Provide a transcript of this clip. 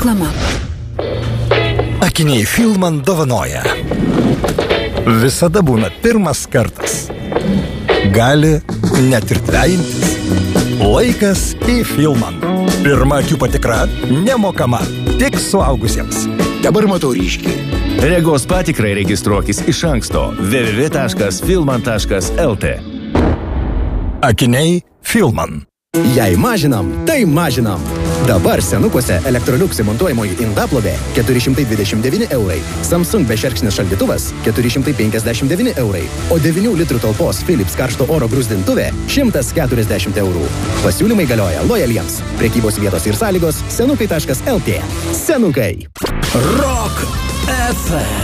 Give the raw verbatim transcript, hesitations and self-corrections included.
Reklama. Akiniai Filman dovanoja. Visada būna pirmas kartas. Gali net ir dvejintis. Laikas į Filman. Pirma akių patikra nemokama, tik suaugusiems. Dabar matau ryškiai. Regos patikrai registruokis iš anksto w w w taškas filman taškas l t. Akiniai Filman. Jei mažinam, tai mažinam. Dabar senukuose Electrolux įmontuojamoji indaplovė keturi šimtai dvidešimt devyni eurai, Samsung bešerkšnis šaldytuvas keturi šimtai penkiasdešimt devyni eurai, o devynių litrų talpos Philips karšto oro gruzdintuvė šimtas keturiasdešimt eurų. Pasiūlymai galioja lojaliems. Prekybos vietos ir sąlygos senukai taškas l t. Senukai. Rock F M.